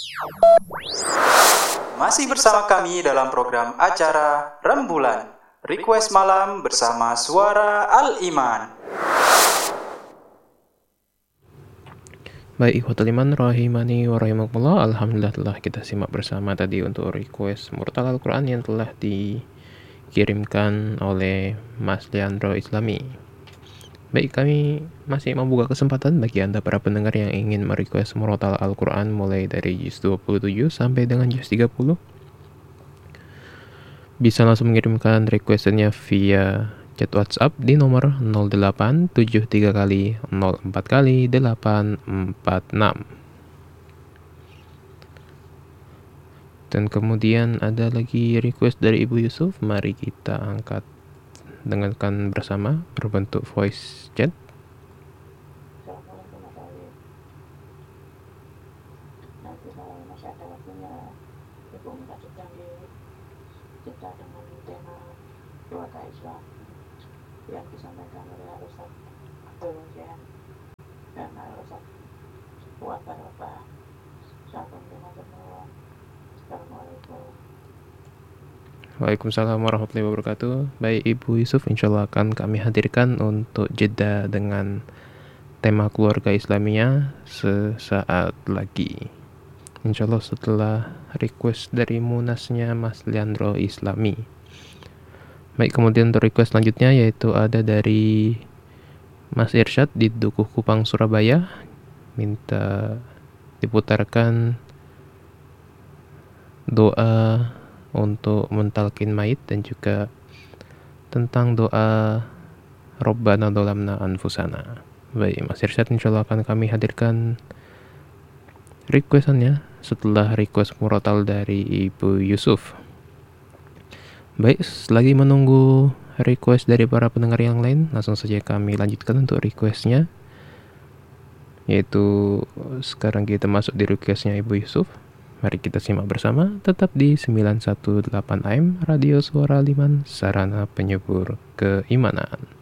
Masih bersama kami dalam program acara Rembulan Request Malam bersama Suara Al-Iman. Baik, ikhwatul iman rahimani wa rahimakumullah. Alhamdulillah telah kita simak bersama tadi untuk request Murtal Al-Quran yang telah dikirimkan oleh Mas Leandro Islami. Baik, kami masih membuka kesempatan bagi Anda para pendengar yang ingin merequest Murtal Al-Quran mulai dari juz 27 sampai dengan juz 30. Bisa langsung mengirimkan requestnya via chat WhatsApp di nomor 0873 kali 04 kali 846. Dan kemudian ada lagi request dari Ibu Yusuf. Mari kita angkat dengarkan bersama berbentuk voice chat. Nanti kalau masih ada waktunya, Ibu minta juga kita dengan tema keluarga Islam yang disampaikan oleh Ustaz Abdul Husain dan Ustaz Fuad Baroba. Assalamualaikum. Waalaikumsalam warahmatullahi wabarakatuh. Baik Ibu Yusuf, insya Allah akan kami hadirkan untuk jeda dengan tema keluarga Islamiyah sesaat lagi. Insya Allah setelah request dari munasnya Mas Leandro Islami. Baik, kemudian untuk request selanjutnya yaitu ada dari Mas Irsyad di Dukuh Kupang, Surabaya. Minta diputarkan doa untuk mentalkin mayit dan juga tentang doa Rabbana dzalamna anfusana. Baik, Mas Irsyad insyaallah akan kami hadirkan requestannya setelah request murotal dari Ibu Yusuf. Baik, selagi menunggu request dari para pendengar yang lain, langsung saja kami lanjutkan untuk requestnya, yaitu sekarang kita masuk di requestnya Ibu Yusuf. Mari kita simak bersama, tetap di 918 AM Radio Suara Al-Iman, sarana penyubur keimanan.